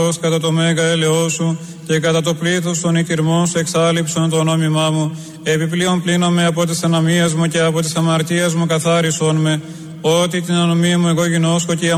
κατά το μέγα έλεό σου και κατά το πλήθος των οικειρμών σου εξάλειψον το νόμιμά μου. Επιπλέον πλύνομαι από τις αναμίες μου και από τις αμαρτίες μου καθάρισον με. Ότι την ανομία μου εγώ γινώσκω και η